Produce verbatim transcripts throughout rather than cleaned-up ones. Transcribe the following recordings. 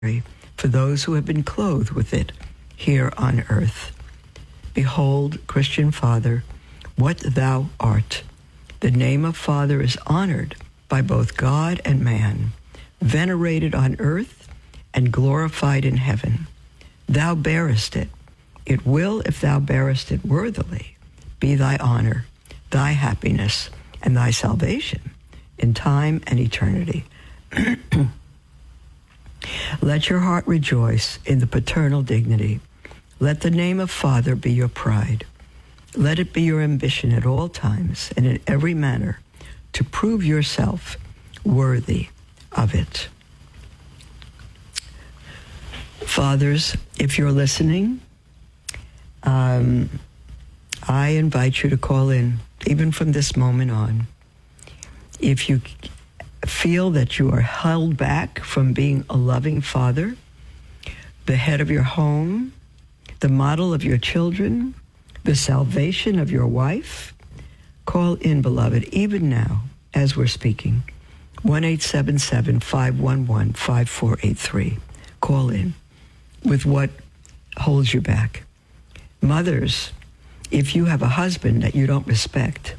for those who have been clothed with it here on earth. Behold, Christian Father, what thou art. The name of Father is honored by both God and man, venerated on earth and glorified in heaven. Thou bearest it. It will, if thou bearest it worthily, be thy honor, thy happiness, and thy salvation in time and eternity. Let your heart rejoice in the paternal dignity. Let the name of Father be your pride. Let it be your ambition at all times and in every manner to prove yourself worthy of it. Fathers, if you're listening, um, I invite you to call in, even from this moment on. If you feel that you are held back from being a loving father, the head of your home, the model of your children, the salvation of your wife, call in, beloved, even now as we're speaking. one eight seven seven, five one one, five four eight three. Call in with what holds you back. Mothers, if you have a husband that you don't respect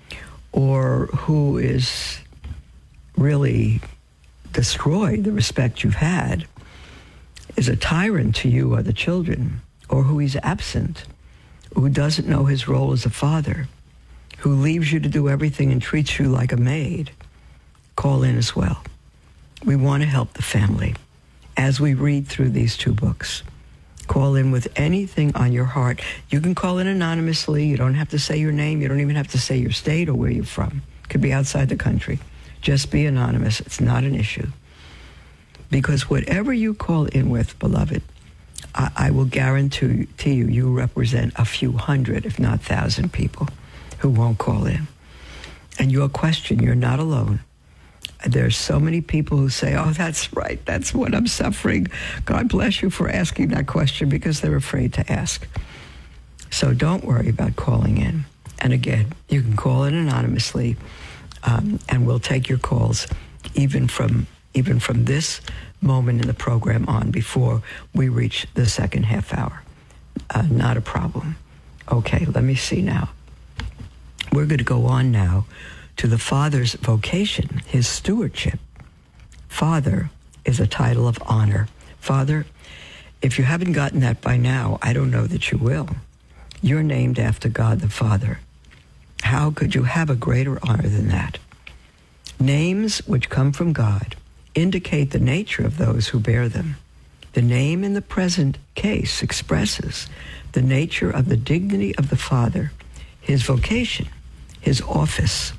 or who is really destroyed the respect you've had, is a tyrant to you or the children, or who he's absent, who doesn't know his role as a father, who leaves you to do everything and treats you like a maid, call in as well. We want to help the family as we read through these two books. Call in with anything on your heart. You can call in anonymously. You don't have to say your name. You don't even have to say your state or where you're from. It could be outside the country. Just be anonymous. It's not an issue. Because whatever you call in with, beloved, I, I will guarantee you, you represent a few hundred, if not thousand people who won't call in. And your question, you're not alone. There's so many people who say, oh, that's right, that's what I'm suffering. God bless you for asking that question, because they're afraid to ask. So don't worry about calling in. And again, you can call in anonymously, um, and we'll take your calls even from even from this moment in the program on, before we reach the second half hour. Uh, not a problem. Okay, let me see now. We're going to go on now to the Father's vocation, his stewardship. Father is a title of honor. Father, if you haven't gotten that by now, I don't know that you will. You're named after God the Father. How could you have a greater honor than that? Names which come from God indicate the nature of those who bear them. The name in the present case expresses the nature of the dignity of the Father, his vocation, his office.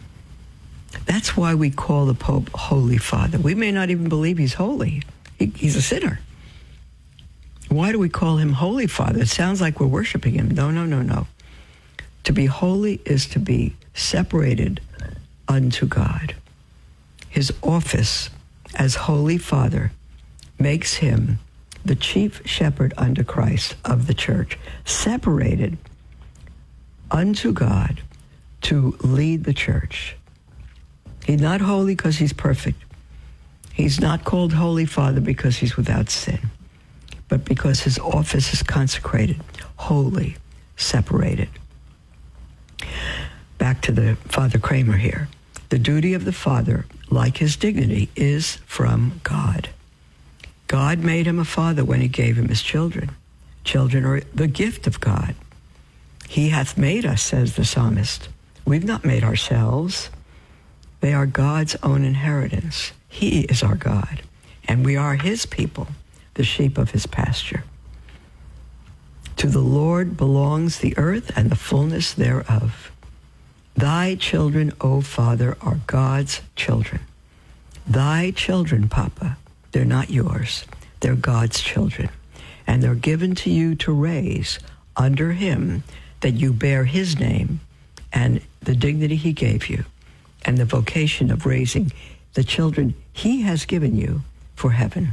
That's why we call the Pope Holy Father. We may not even believe he's holy. He, he's a sinner. Why do we call him Holy Father? It sounds like we're worshiping him. No, no, no, no. To be holy is to be separated unto God. His office as Holy Father makes him the chief shepherd unto Christ of the church, separated unto God to lead the church. He's not holy because he's perfect. He's not called Holy Father because he's without sin, but because his office is consecrated, holy, separated. Back to the Father Kramer here. The duty of the Father, like his dignity, is from God. God made him a father when he gave him his children. Children are the gift of God. He hath made us, says the psalmist. We've not made ourselves. They are God's own inheritance. He is our God, and we are his people, the sheep of his pasture. To the Lord belongs the earth and the fullness thereof. Thy children, O Father, are God's children. Thy children, Papa, they're not yours. They're God's children. And they're given to you to raise under him, that you bear his name and the dignity he gave you, and the vocation of raising the children he has given you for heaven.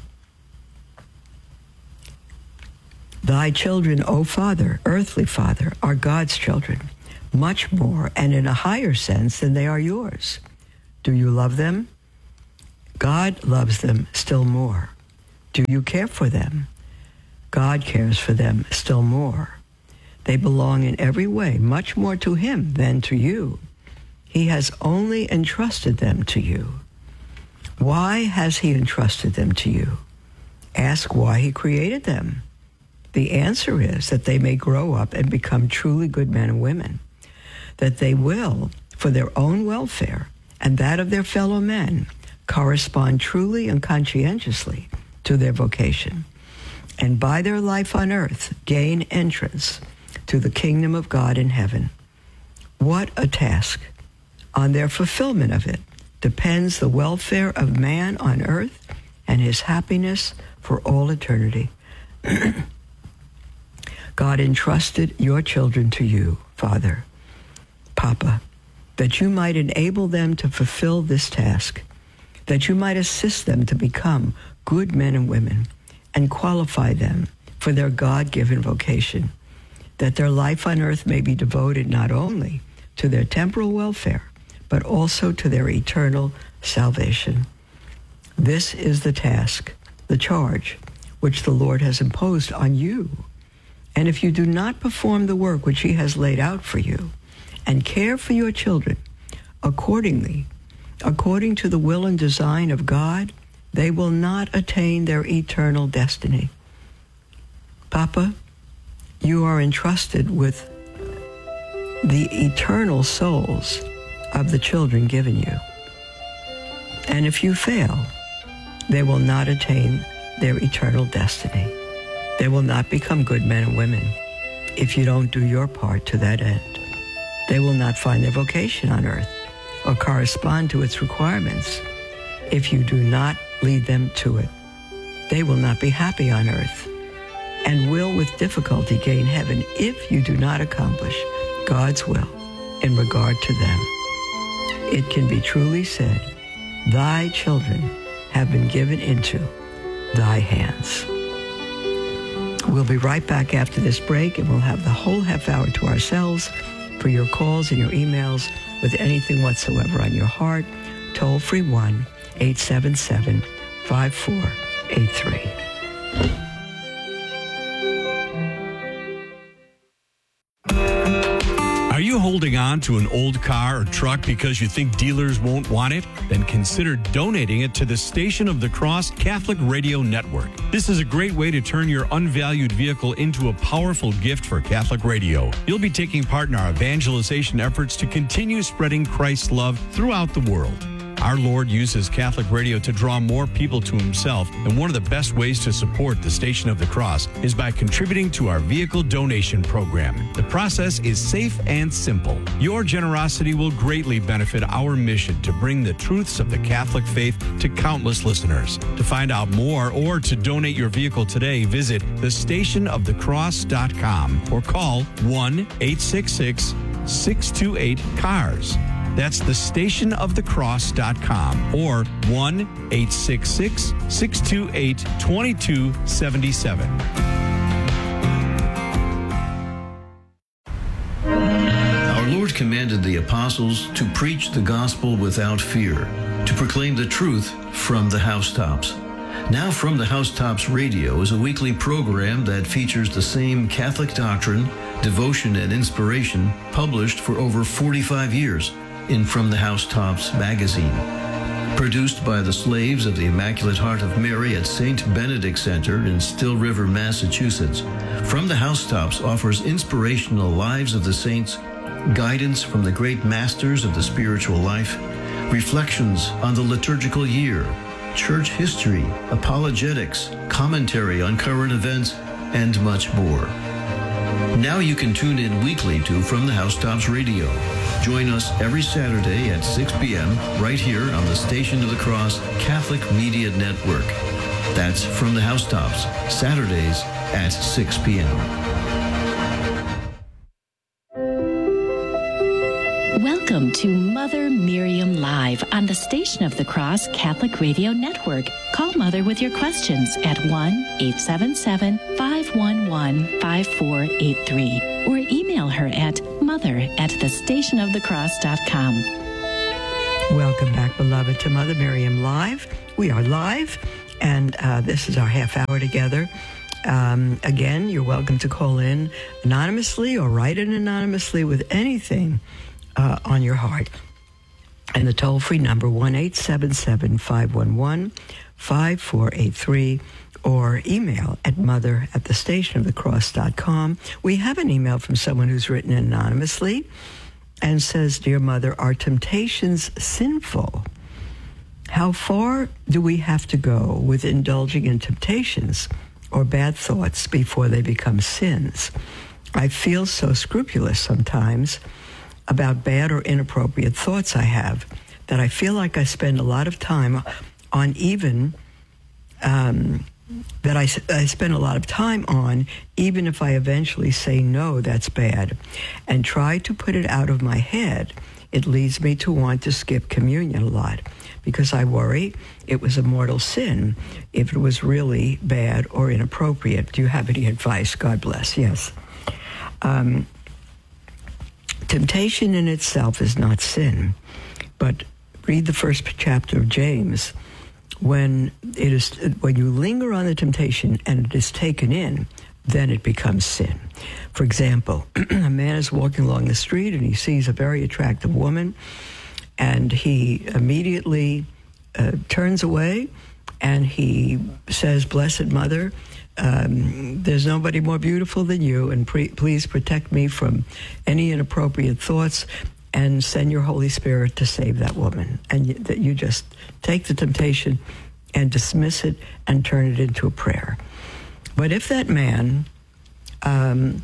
Thy children, O Father, earthly Father, are God's children, much more and in a higher sense than they are yours. Do you love them? God loves them still more. Do you care for them? God cares for them still more. They belong in every way much more to him than to you. He has only entrusted them to you. Why has he entrusted them to you? Ask why he created them. The answer is that they may grow up and become truly good men and women, that they will, for their own welfare and that of their fellow men, correspond truly and conscientiously to their vocation, and by their life on earth gain entrance to the kingdom of God in heaven. What a task! On their fulfillment of it depends the welfare of man on earth and his happiness for all eternity. God entrusted your children to you, Father, Papa, that you might enable them to fulfill this task, that you might assist them to become good men and women and qualify them for their God-given vocation, that their life on earth may be devoted not only to their temporal welfare, but also to their eternal salvation. This is the task, the charge, which the Lord has imposed on you. And if you do not perform the work which he has laid out for you and care for your children accordingly, according to the will and design of God, they will not attain their eternal destiny. Papa, you are entrusted with the eternal souls of the children given you. And if you fail, they will not attain their eternal destiny. They will not become good men and women if you don't do your part to that end. They will not find their vocation on earth or correspond to its requirements if you do not lead them to it. They will not be happy on earth and will with difficulty gain heaven if you do not accomplish God's will in regard to them. It can be truly said, thy children have been given into thy hands. We'll be right back after this break, and we'll have the whole half hour to ourselves for your calls and your emails with anything whatsoever on your heart. Toll free one eight seven seven, five four eight three. Are you holding on to an old car or truck because you think dealers won't want it? Then consider donating it to the Station of the Cross Catholic Radio Network. This is a great way to turn your unvalued vehicle into a powerful gift for Catholic radio. You'll be taking part in our evangelization efforts to continue spreading Christ's love throughout the world. Our Lord uses Catholic radio to draw more people to himself, and one of the best ways to support the Station of the Cross is by contributing to our vehicle donation program. The process is safe and simple. Your generosity will greatly benefit our mission to bring the truths of the Catholic faith to countless listeners. To find out more or to donate your vehicle today, visit the station of the cross dot com or call one eight six six, six two eight, C A R S. That's the station of the cross dot com or one eight six six, six two eight, two two seven seven. Our Lord commanded the apostles to preach the gospel without fear, to proclaim the truth from the housetops. Now From the Housetops Radio is a weekly program that features the same Catholic doctrine, devotion, and inspiration published for over forty-five years in From the Housetops magazine. Produced by the slaves of the Immaculate Heart of Mary at Saint Benedict Center in Still River, Massachusetts, From the Housetops offers inspirational lives of the saints, guidance from the great masters of the spiritual life, reflections on the liturgical year, church history, apologetics, commentary on current events, and much more. Now you can tune in weekly to From the Housetops Radio. Join us every Saturday at six p.m. right here on the Station of the Cross Catholic Media Network. That's From the Housetops, Saturdays at six p.m. Welcome to Mother Miriam Live on the Station of the Cross Catholic Radio Network. Call Mother with your questions at one eight seven seven, five one one, five four eight three or email her at mother at the station of the cross dot com. Welcome back, beloved, to Mother Miriam Live. We are live And uh, this is our half hour together. Um, again, you're welcome to call in anonymously or write in anonymously with anything uh, on your heart. And the toll-free number, one eight seven seven, five one one, five four eight three, or email at mother at the station of the cross dot com. We have an email from someone who's written anonymously and says, Dear Mother, are temptations sinful? How far do we have to go with indulging in temptations or bad thoughts before they become sins? I feel so scrupulous sometimes about bad or inappropriate thoughts I have that I feel like I spend a lot of time on even, um, that I, I spend a lot of time on, even if I eventually say, no, that's bad, and try to put it out of my head. It leads me to want to skip communion a lot because I worry it was a mortal sin if it was really bad or inappropriate. Do you have any advice? God bless. Yes. Um, temptation in itself is not sin, but read the first chapter of James. When it is, when you linger on the temptation and it is taken in, then it becomes sin. For example, a man is walking along the street and he sees a very attractive woman, and he immediately uh, turns away and he says, Blessed Mother, um, there's nobody more beautiful than you, and pre- please protect me from any inappropriate thoughts, and send your Holy Spirit to save that woman. And that you just take the temptation and dismiss it and turn it into a prayer. But if that man um,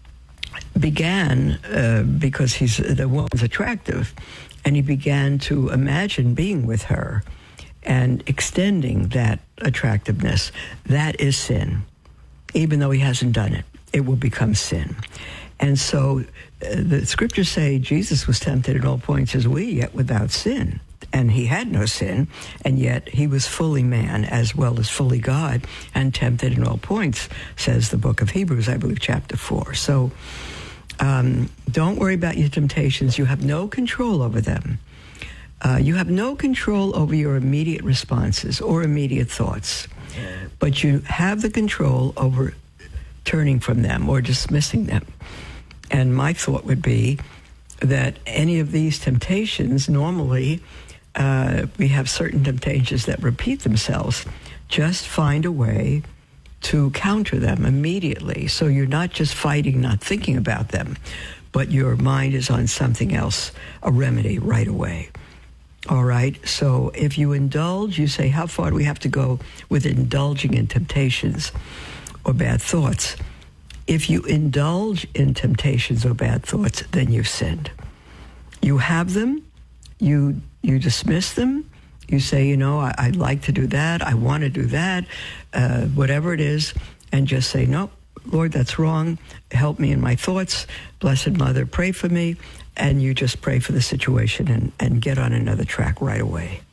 began, uh, because he's the woman's attractive, and he began to imagine being with her and extending that attractiveness, that is sin. Even though he hasn't done it, it will become sin. And so uh, the scriptures say Jesus was tempted at all points as we, yet without sin. And he had no sin, and yet he was fully man as well as fully God, and tempted in all points, says the book of Hebrews, I believe, chapter four. So um, don't worry about your temptations. You have no control over them. Uh, you have no control over your immediate responses or immediate thoughts, but you have the control over turning from them or dismissing them. And my thought would be that any of these temptations, normally uh, we have certain temptations that repeat themselves. Just find a way to counter them immediately. So you're not just fighting, not thinking about them, but your mind is on something else, a remedy right away. All right? So if you indulge, you say, how far do we have to go with indulging in temptations or bad thoughts? If you indulge in temptations or bad thoughts, then you've sinned. You have them, you you dismiss them, you say, you know, I, I'd like to do that, I want to do that, uh, whatever it is, and just say, no, Lord, that's wrong, help me in my thoughts, Blessed Mother, pray for me, and you just pray for the situation and, and get on another track right away.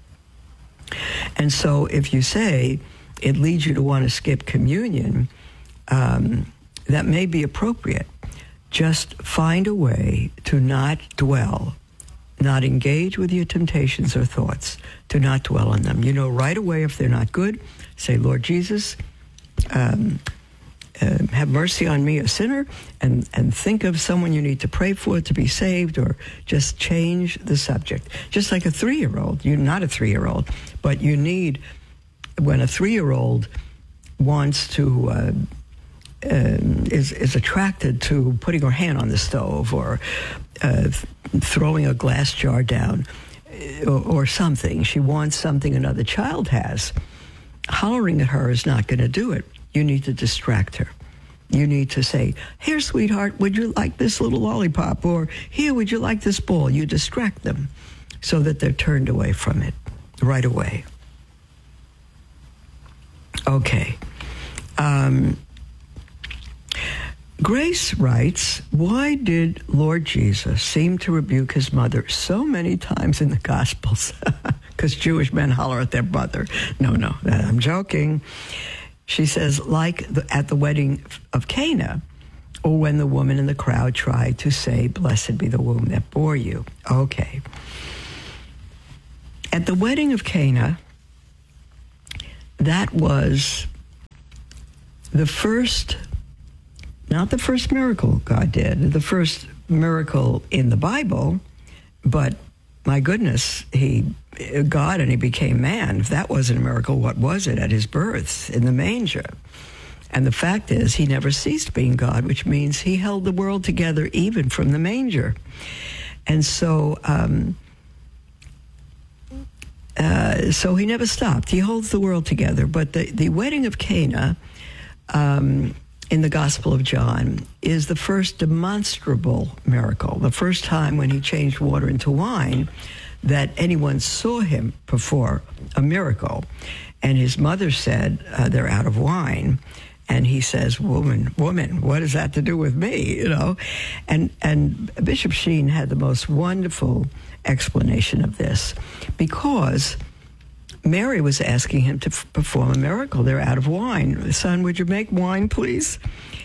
And so if you say it leads you to want to skip communion, um, that may be appropriate. Just find a way to not dwell, not engage with your temptations or thoughts, to not dwell on them. You know right away if they're not good, say, Lord Jesus, um, uh, have mercy on me, a sinner, and, and think of someone you need to pray for to be saved, or just change the subject. Just like a three-year-old. You're not a three-year-old, but you need, when a three-year-old wants to... Uh, Um, is, is attracted to putting her hand on the stove or uh, th- throwing a glass jar down or, or something. She wants something another child has. Hollering at her is not going to do it. You need to distract her. You need to say, here, sweetheart, would you like this little lollipop? Or here, would you like this ball? You distract them so that they're turned away from it right away. Okay. Um... Grace writes, why did Lord Jesus seem to rebuke his mother so many times in the Gospels? Because Jewish men holler at their mother. No, no, I'm joking. She says, like the, at the wedding of Cana, or when the woman in the crowd tried to say, blessed be the womb that bore you. Okay. At the wedding of Cana, that was the first, not the first miracle God did, the first miracle in the Bible, but my goodness, he, God, and he became man. If that wasn't a miracle, what was it at his birth in the manger? And the fact is, he never ceased being God, which means he held the world together even from the manger. And so, um, uh, so he never stopped. He holds the world together. But the, the wedding of Cana um, in the Gospel of John is the first demonstrable miracle, the first time when he changed water into wine that anyone saw him perform a miracle. And his mother said, uh, they're out of wine. And he says, woman, woman, what does that to do with me, you know? And and Bishop Sheen had the most wonderful explanation of this, because Mary was asking him to f- perform a miracle. They're out of wine. Son, would you make wine, please?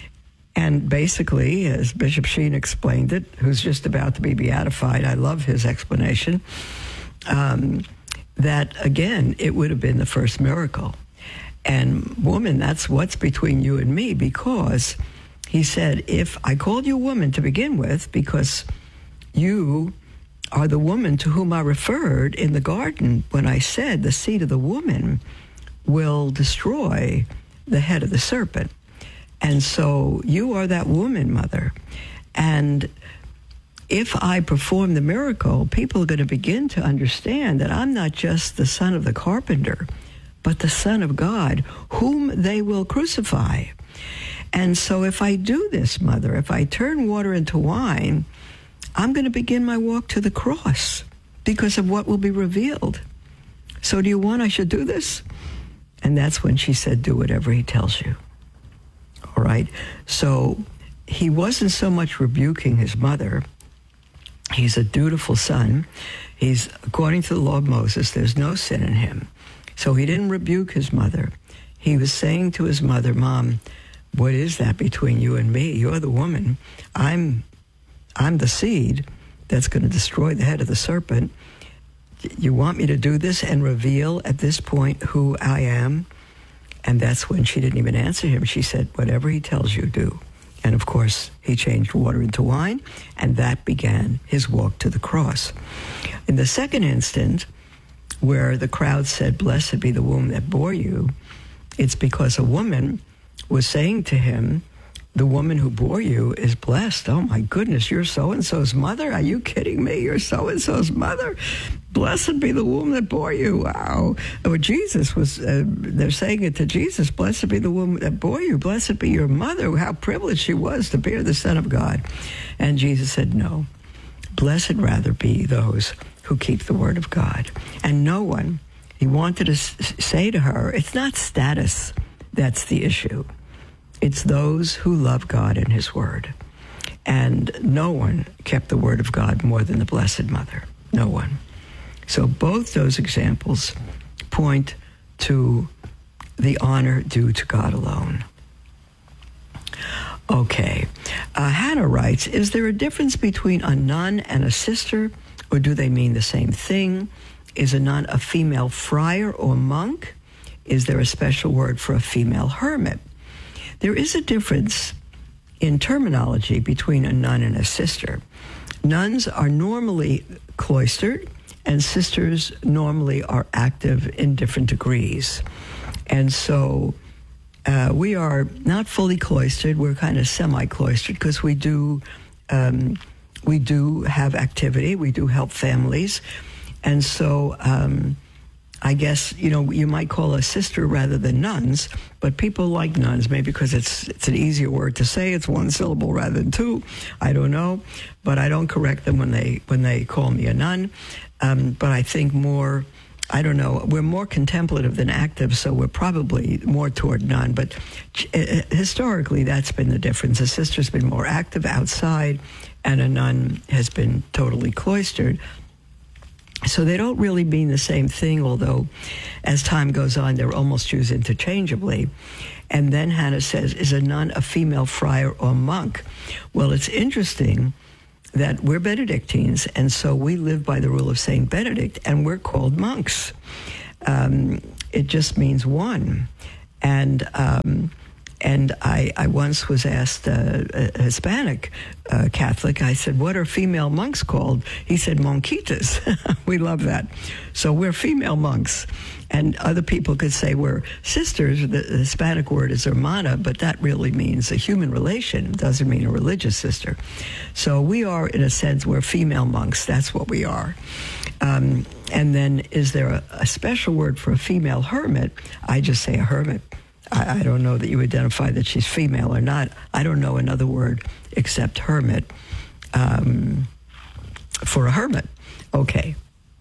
And basically, as Bishop Sheen explained it, who's just about to be beatified, I love his explanation, um, that, again, it would have been the first miracle. And woman, that's what's between you and me, because he said, if I called you woman to begin with, because you are the woman to whom I referred in the garden when I said the seed of the woman will destroy the head of the serpent. And so you are that woman, mother. And if I perform the miracle, people are going to begin to understand that I'm not just the son of the carpenter, but the Son of God, whom they will crucify. And so if I do this, mother, if I turn water into wine, I'm going to begin my walk to the cross because of what will be revealed. So do you want I should do this? And that's when she said, do whatever he tells you. All right? So he wasn't so much rebuking his mother. He's a dutiful son. He's, according to the law of Moses, there's no sin in him. So he didn't rebuke his mother. He was saying to his mother, Mom, what is that between you and me? You're the woman. I'm I'm the seed that's going to destroy the head of the serpent. You want me to do this and reveal at this point who I am? And that's when she didn't even answer him. She said, whatever he tells you, do. And of course, he changed water into wine, and that began his walk to the cross. In the second instant, where the crowd said, blessed be the womb that bore you, it's because a woman was saying to him, the woman who bore you is blessed. Oh my goodness, you're so-and-so's mother? Are you kidding me? You're so-and-so's mother? Blessed be the womb that bore you. Wow. Oh, Jesus was, uh, they're saying it to Jesus, blessed be the womb that bore you. Blessed be your mother. How privileged she was to bear the Son of God. And Jesus said, no. Blessed rather be those who keep the word of God. And no one, he wanted to s- say to her, it's not status that's the issue. It's those who love God and his word. And no one kept the word of God more than the Blessed Mother. No one. So both those examples point to the honor due to God alone. Okay. Uh, Hannah writes, is there a difference between a nun and a sister, or do they mean the same thing? Is a nun a female friar or monk? Is there a special word for a female hermit? There is a difference in terminology between a nun and a sister. Nuns are normally cloistered, and sisters normally are active in different degrees. And so uh, we are not fully cloistered. We're kind of semi-cloistered because we do um, we do have activity. We do help families. And so um, I guess, you know, you might call us sister rather than nuns, but people like nuns, maybe because it's it's an easier word to say. It's one syllable rather than two. I don't know, but I don't correct them when they when they call me a nun. Um, but I think more, I don't know, we're more contemplative than active, so we're probably more toward nun. But uh, historically, that's been the difference. A sister's been more active outside, and a nun has been totally cloistered. So they don't really mean the same thing, although as time goes on, they're almost used interchangeably. And then Hannah says, is a nun a female friar or monk? Well, it's interesting that we're Benedictines, and so we live by the rule of Saint Benedict, and we're called monks. Um, it just means one. And um, and I, I once was asked, uh, a Hispanic uh, Catholic, I said, what are female monks called? He said, monquitas. We love that. So we're female monks. And other people could say we're sisters. The Hispanic word is hermana, but that really means a human relation. It doesn't mean a religious sister. So we are, in a sense, we're female monks. That's what we are. Um, and then is there a, a special word for a female hermit? I just say a hermit. I, I don't know that you identify that she's female or not. I don't know another word except hermit um, for a hermit. Okay.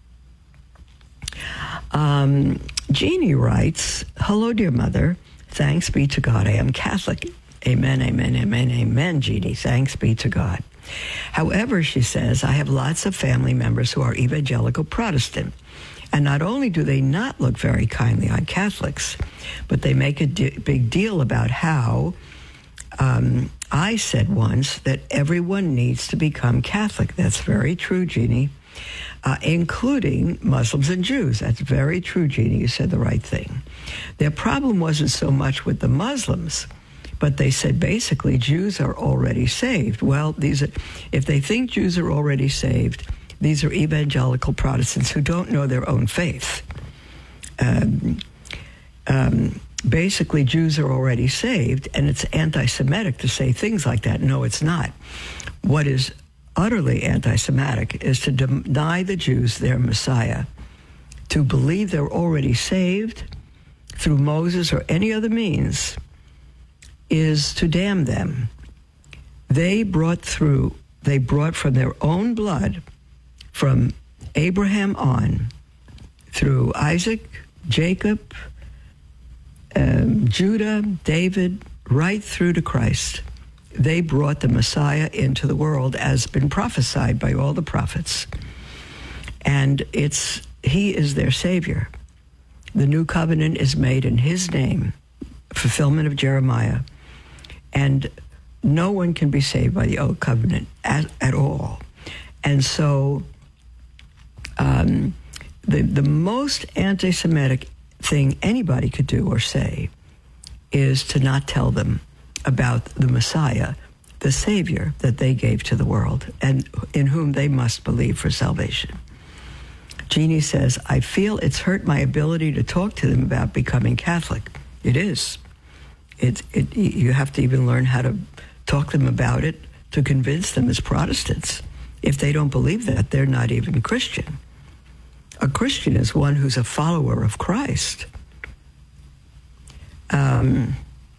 Um, Jeannie writes, hello, dear mother. Thanks be to God. I am Catholic. Amen, amen, amen, amen, Jeannie. Thanks be to God. However, she says, I have lots of family members who are evangelical Protestant. And not only do they not look very kindly on Catholics, but they make a di- big deal about how um, I said once that everyone needs to become Catholic. That's very true, Jeannie. Uh, including Muslims and Jews. That's very true, Jeannie. You said the right thing. Their problem wasn't so much with the Muslims, but they said basically Jews are already saved. Well, these are, if they think Jews are already saved, these are evangelical Protestants who don't know their own faith. Um, um, basically, Jews are already saved, and it's anti-Semitic to say things like that. No, it's not. What is utterly anti-Semitic is to deny the Jews their Messiah, to believe they're already saved through Moses or any other means is to damn them. They brought through, they brought from their own blood, from Abraham on, through Isaac, Jacob, um, Judah, David, right through to Christ. They brought the Messiah into the world as been prophesied by all the prophets. And it's he is their Savior. The new covenant is made in his name, fulfillment of Jeremiah. And no one can be saved by the old covenant at, at all. And so um, the, the most anti-Semitic thing anybody could do or say is to not tell them about the Messiah, the Savior that they gave to the world and in whom they must believe for salvation. Jeannie says, I feel it's hurt my ability to talk to them about becoming Catholic. It is. It, it, you have to even learn how to talk to them about it to convince them as Protestants. If they don't believe that, they're not even Christian. A Christian is one who's a follower of Christ. Um...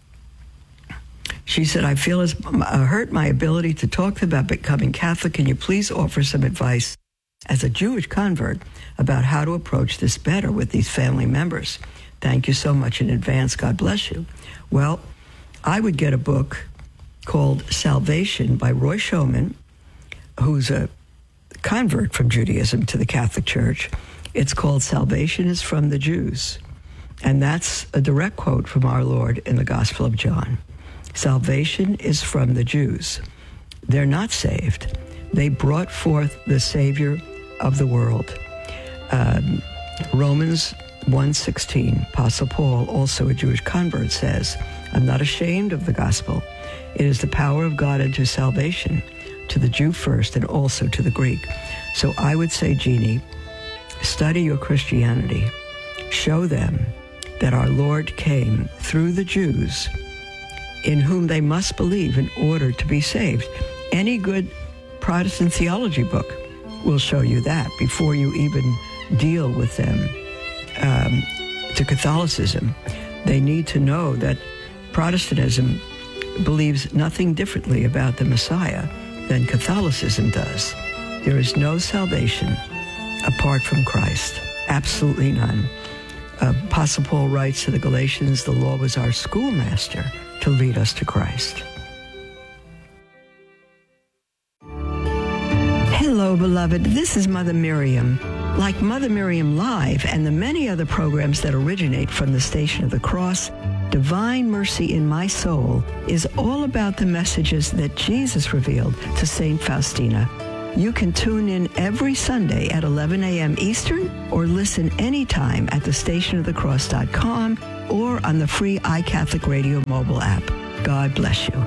She said, I feel it's hurt my ability to talk to them about becoming Catholic. Can you please offer some advice as a Jewish convert about how to approach this better with these family members? Thank you so much in advance. God bless you. Well, I would get a book called Salvation by Roy Schoeman, who's a convert from Judaism to the Catholic Church. It's called Salvation is from the Jews. And that's a direct quote from our Lord in the Gospel of John. Salvation is from the Jews. They're not saved. They brought forth the Savior of the world. Um, Romans one sixteen, Apostle Paul, also a Jewish convert, says, I'm not ashamed of the gospel. It is the power of God unto salvation, to the Jew first and also to the Greek. So I would say, Jeannie, study your Christianity. Show them that our Lord came through the Jews in whom they must believe in order to be saved. Any good Protestant theology book will show you that before you even deal with them um, to Catholicism. They need to know that Protestantism believes nothing differently about the Messiah than Catholicism does. There is no salvation apart from Christ. Absolutely none. Uh, Apostle Paul writes to the Galatians, the law was our schoolmaster to lead us to Christ. Hello, beloved. This is Mother Miriam. Like Mother Miriam Live and the many other programs that originate from the Station of the Cross, Divine Mercy in My Soul is all about the messages that Jesus revealed to Saint Faustina. You can tune in every Sunday at eleven a.m. Eastern or listen anytime at the station of the cross dot com or on the free iCatholic Radio mobile app. God bless you.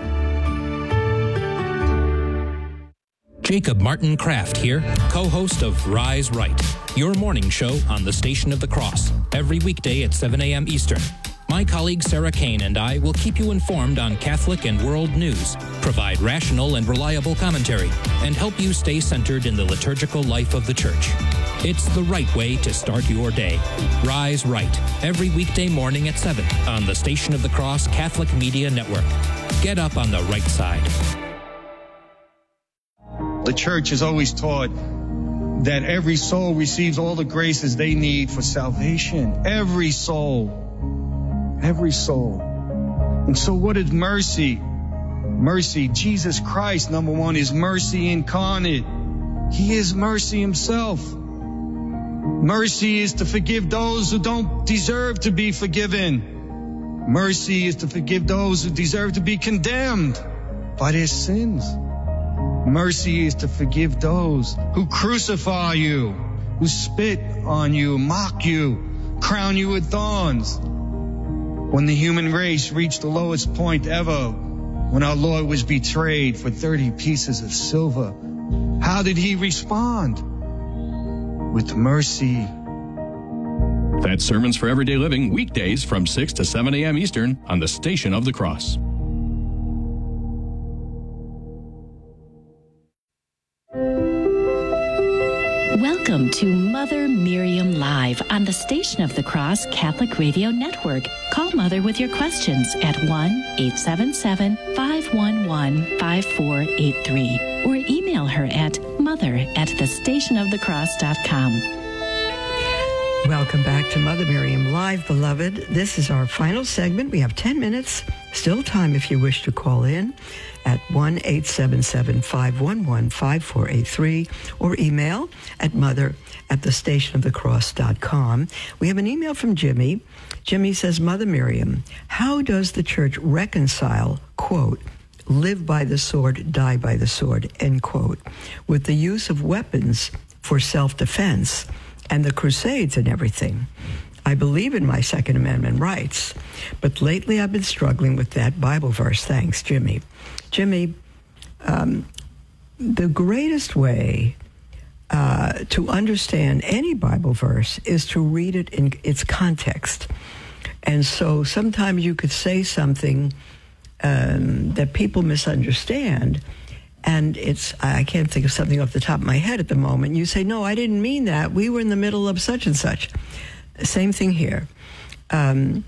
Jacob Martin Kraft here, co-host of Rise Right, your morning show on the Station of the Cross, every weekday at seven a.m. Eastern. My colleague Sarah Kane and I will keep you informed on Catholic and world news, provide rational and reliable commentary, and help you stay centered in the liturgical life of the Church. It's the right way to start your day. Rise Right, every weekday morning at seven on the Station of the Cross Catholic Media Network. Get up on the right side. The Church has always taught that every soul receives all the graces they need for salvation. Every soul. Every soul. And so what is mercy? Mercy, Jesus Christ, number one, is mercy incarnate. He is mercy himself. Mercy is to forgive those who don't deserve to be forgiven. Mercy is to forgive those who deserve to be condemned by their sins. Mercy is to forgive those who crucify you, who spit on you, mock you, crown you with thorns. When the human race reached the lowest point ever, when our Lord was betrayed for thirty pieces of silver, how did he respond? With mercy. That's Sermons for Everyday Living, weekdays from six to seven a.m. Eastern on the Station of the Cross. Welcome to Mother Miriam Live on the Station of the Cross Catholic Radio Network. Call Mother with your questions at one eight seven seven, five one one, five four eight three or email her at mother at the station of the cross dot com. Welcome back to Mother Miriam Live, beloved. This is our final segment. We have ten minutes, still time if you wish to call in at one eight seven seven, five one one, five four eight three or email at mother at the station of the cross dot com. We have an email from Jimmy. Jimmy says, Mother Miriam, how does the Church reconcile, quote, live by the sword, die by the sword, end quote, with the use of weapons for self-defense and the Crusades and everything? I believe in my Second Amendment rights, but lately I've been struggling with that Bible verse. Thanks, Jimmy. Jimmy, um, the greatest way uh, to understand any Bible verse is to read it in its context. And so sometimes you could say something um, that people misunderstand, and it's, I can't think of something off the top of my head at the moment. You say, no, I didn't mean that. We were in the middle of such and such. Same thing here. Um,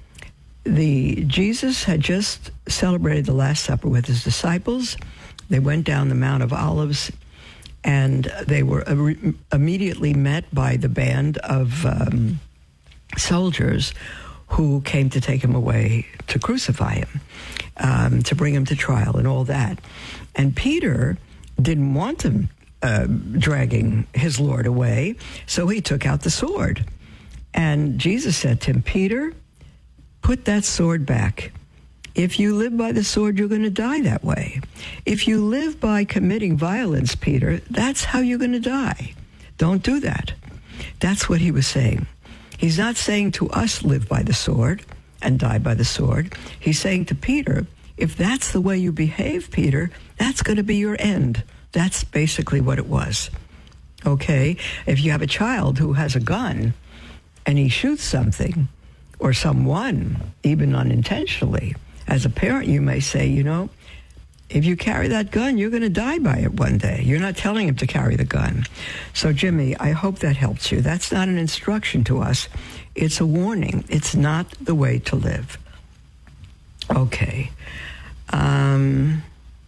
the Jesus had just celebrated the Last Supper with his disciples. They went down the Mount of Olives, and they were uh, immediately met by the band of um, soldiers who came to take him away to crucify him, um, to bring him to trial and all that. And Peter didn't want them uh, dragging his Lord away, so he took out the sword. And Jesus said to him, Peter, put that sword back. If you live by the sword, you're going to die that way. If you live by committing violence, Peter, that's how you're going to die. Don't do that. That's what he was saying. He's not saying to us, live by the sword and die by the sword. He's saying to Peter, if that's the way you behave, Peter, that's going to be your end. That's basically what it was. Okay? If you have a child who has a gun and he shoots something or someone, even unintentionally, as a parent, you may say, you know, if you carry that gun, you're going to die by it one day. You're not telling him to carry the gun. So, Jimmy, I hope that helps you. That's not an instruction to us. It's a warning. It's not the way to live. Okay. Um,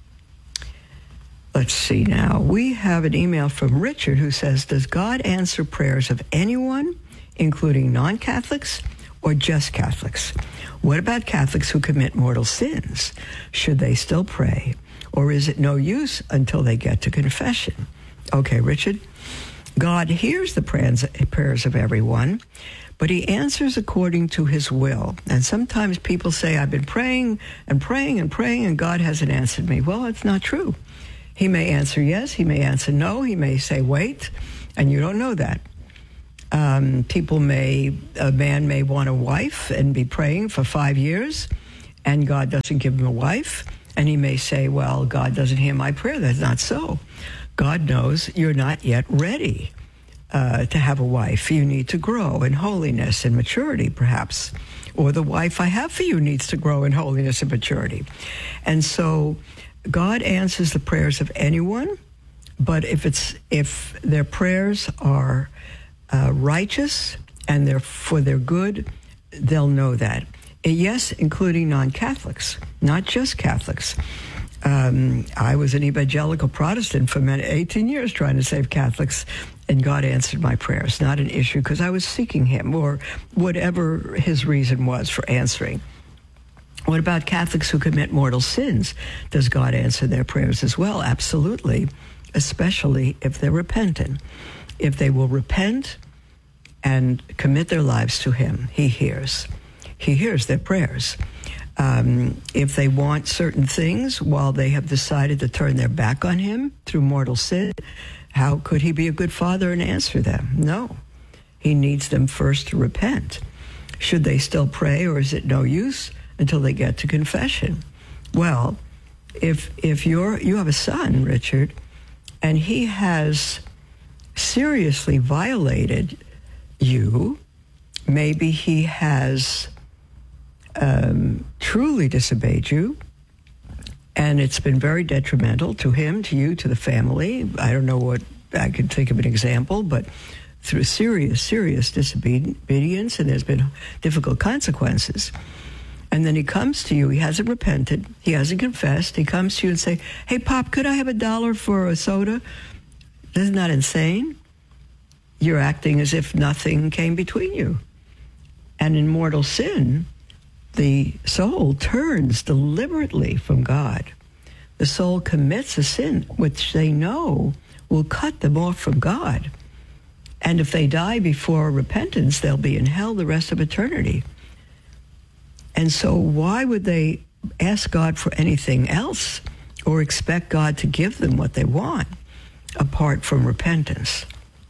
let's see now. We have an email from Richard who says, does God answer prayers of anyone, including non-Catholics or just Catholics? What about Catholics who commit mortal sins? Should they still pray? Or is it no use until they get to confession? Okay, Richard, God hears the prayers, prayers of everyone, but he answers according to his will. And sometimes people say, I've been praying and praying and praying, and God hasn't answered me. Well, it's not true. He may answer yes, he may answer no, he may say wait, and you don't know that. Um, people may, a man may want a wife and be praying for five years, and God doesn't give him a wife, and he may say, well, God doesn't hear my prayer. That's not so. God knows you're not yet ready uh, to have a wife. You need to grow in holiness and maturity, perhaps. Or the wife I have for you needs to grow in holiness and maturity. And so God answers the prayers of anyone, but if it's if their prayers are uh, righteous and they're for their good, they'll know that. And yes, including non-Catholics, not just Catholics. Um, I was an evangelical Protestant for many, eighteen years trying to save Catholics, and God answered my prayers. Not an issue because I was seeking him or whatever his reason was for answering. What about Catholics who commit mortal sins? Does God answer their prayers as well? Absolutely, especially if they're repentant. If they will repent and commit their lives to him, he hears. He hears their prayers. Um, if they want certain things while they have decided to turn their back on him through mortal sin, how could he be a good father and answer them? No. He needs them first to repent. Should they still pray, or is it no use until they get to confession? Well, if if you're you have a son, Richard, and he has seriously violated you, maybe he has um, truly disobeyed you, and it's been very detrimental to him, to you, to the family. I don't know what, I could think of an example, but through serious, serious disobedience, and there's been difficult consequences. And then he comes to you, he hasn't repented, he hasn't confessed, he comes to you and say, hey, Pop, could I have a dollar for a soda? Isn't that insane? You're acting as if nothing came between you. And in mortal sin, the soul turns deliberately from God. The soul commits a sin which they know will cut them off from God. And if they die before repentance, they'll be in hell the rest of eternity. And so why would they ask God for anything else or expect God to give them what they want apart from repentance?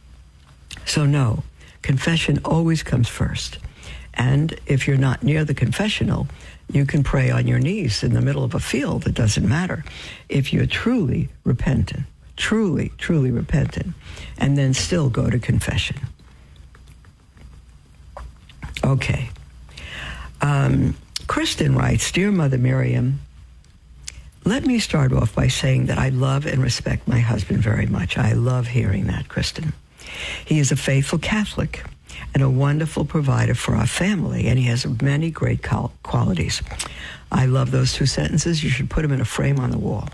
So no, confession always comes first. And if you're not near the confessional, you can pray on your knees in the middle of a field. It doesn't matter. If you're truly repentant, truly, truly repentant, and then still go to confession. Okay. Um, Kristen writes, Dear Mother Miriam, let me start off by saying that I love and respect my husband very much. I love hearing that, Kristen. He is a faithful Catholic and a wonderful provider for our family, and he has many great qualities. I love those two sentences. You should put them in a frame on the wall.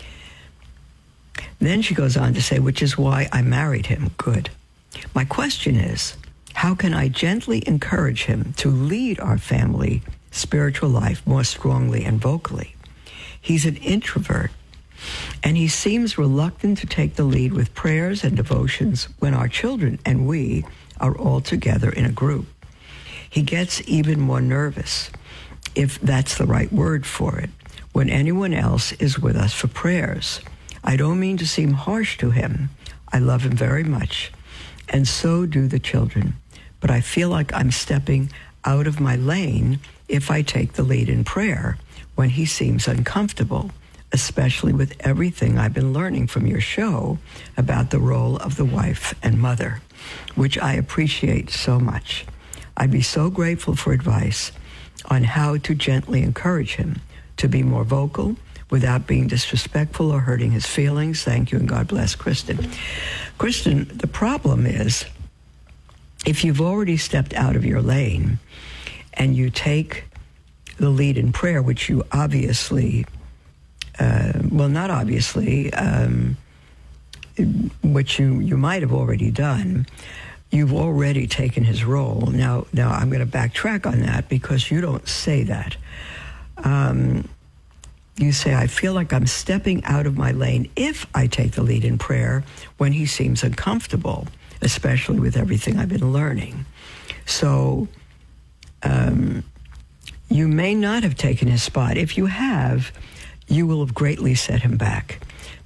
Then she goes on to say, which is why I married him. Good. My question is, how can I gently encourage him to lead our family spiritual life more strongly and vocally? He's an introvert, and he seems reluctant to take the lead with prayers and devotions when our children and we are all together in a group. He gets even more nervous, if that's the right word for it, when anyone else is with us for prayers. I don't mean to seem harsh to him. I love him very much, and so do the children. But I feel like I'm stepping out of my lane if I take the lead in prayer when he seems uncomfortable, especially with everything I've been learning from your show about the role of the wife and mother, which I appreciate so much. I'd be so grateful for advice on how to gently encourage him to be more vocal without being disrespectful or hurting his feelings. Thank you, and God bless, Kristen. Kristen, the problem is, if you've already stepped out of your lane and you take the lead in prayer, which you obviously, uh, well, not obviously, um, which you, you might have already done, you've already taken his role. Now, now I'm going to backtrack on that because you don't say that. Um, you say, I feel like I'm stepping out of my lane if I take the lead in prayer when he seems uncomfortable, especially with everything I've been learning. So um, you may not have taken his spot. If you have, you will have greatly set him back.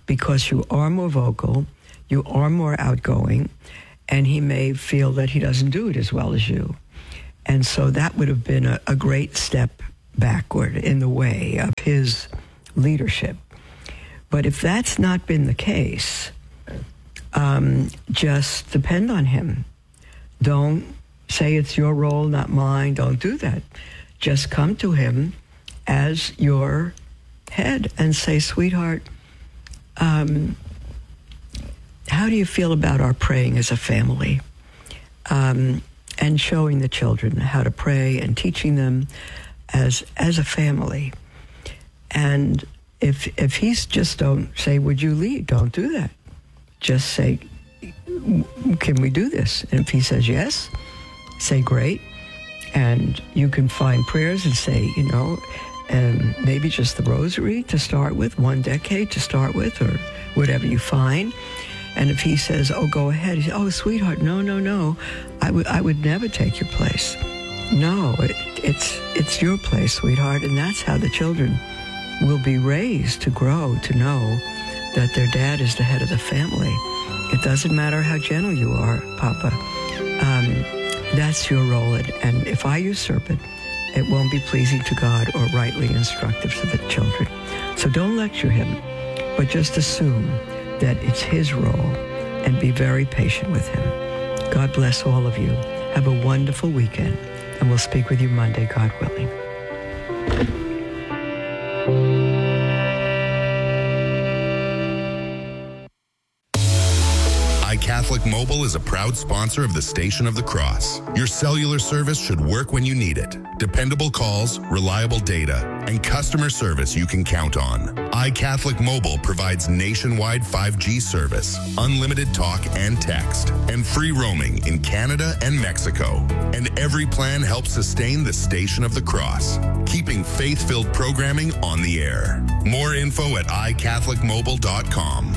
because you are more vocal, you are more outgoing, and he may feel that he doesn't do it as well as you. And so that would have been a, a great step backward in the way of his leadership. But if that's not been the case, um, just depend on him. Don't say it's your role, not mine. Don't do that. Just come to him as your head and say, sweetheart, um, how do you feel about our praying as a family? Um, and showing the children how to pray and teaching them as as a family. And if if he's just don't say, would you lead? Don't do that. Just say, can we do this? And if he says yes, say great. And you can find prayers and say, you know, and maybe just the rosary to start with, one decade to start with, or whatever you find. And if he says, oh, go ahead, he says, oh, sweetheart, no, no, no, I would I would never take your place. No, it, it's it's your place, sweetheart, and that's how the children will be raised to grow, to know that their dad is the head of the family. It doesn't matter how gentle you are, Papa. Um, that's your role, and, and if I usurp it, it won't be pleasing to God or rightly instructive to the children. So don't lecture him, but just assume that it's his role and be very patient with him. God bless all of you. Have a wonderful weekend, and we'll speak with you Monday, God willing. iCatholic Mobile is a proud sponsor of the Station of the Cross. Your cellular service should work when you need it. Dependable calls, reliable data, and customer service you can count on. iCatholic Mobile provides nationwide five G service, unlimited talk and text, and free roaming in Canada and Mexico. And every plan helps sustain the Station of the Cross, keeping faith-filled programming on the air. More info at i catholic mobile dot com.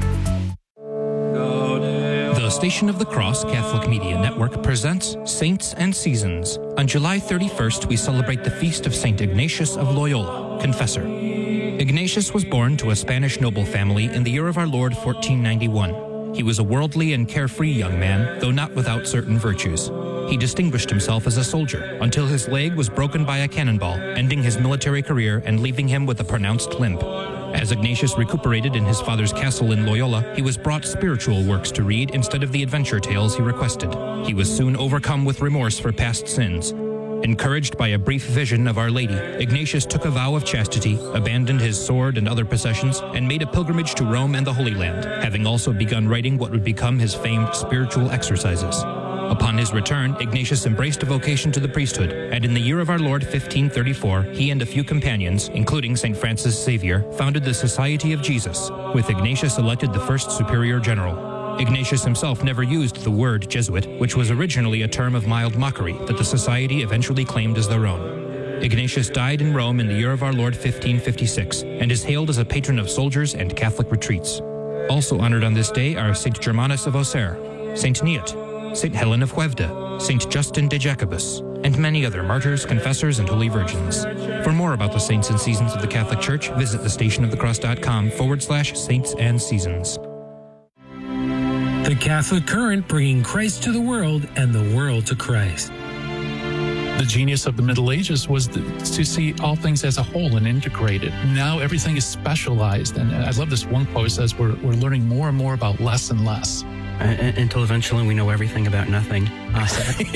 The Station of the Cross Catholic Media Network presents Saints and Seasons. On July thirty-first, we celebrate the feast of Saint Ignatius of Loyola, Confessor. Ignatius was born to a Spanish noble family in the year of our Lord fourteen ninety-one. He was a worldly and carefree young man, though not without certain virtues. He distinguished himself as a soldier until his leg was broken by a cannonball, ending his military career and leaving him with a pronounced limp. As Ignatius recuperated in his father's castle in Loyola, he was brought spiritual works to read instead of the adventure tales he requested. He was soon overcome with remorse for past sins. Encouraged by a brief vision of Our Lady, Ignatius took a vow of chastity, abandoned his sword and other possessions, and made a pilgrimage to Rome and the Holy Land, having also begun writing what would become his famed spiritual exercises. Upon his return, Ignatius embraced a vocation to the priesthood, and in the year of our Lord fifteen thirty-four, he and a few companions, including Saint Francis Xavier, founded the Society of Jesus, with Ignatius elected the first superior general. Ignatius himself never used the word Jesuit, which was originally a term of mild mockery that the Society eventually claimed as their own. Ignatius died in Rome in the year of our Lord fifteen fifty-six, and is hailed as a patron of soldiers and Catholic retreats. Also honored on this day are Saint Germanus of Auxerre, Saint Neot, Saint Helen of Huevda, Saint Justin de Jacobus, and many other martyrs, confessors, and holy virgins. For more about the saints and seasons of the Catholic Church, visit thestationofthecross.com forward slash saints and seasons. The Catholic Current, bringing Christ to the world and the world to Christ. The genius of the Middle Ages was the, to see all things as a whole and integrated. Now everything is specialized, and I love this one quote that says we're, we're learning more and more about less and less. Uh, until eventually we know everything about nothing. Uh,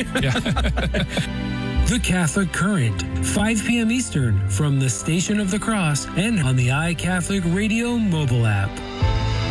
The Catholic Current, five p.m. Eastern, from the Station of the Cross and on the iCatholic Radio mobile app.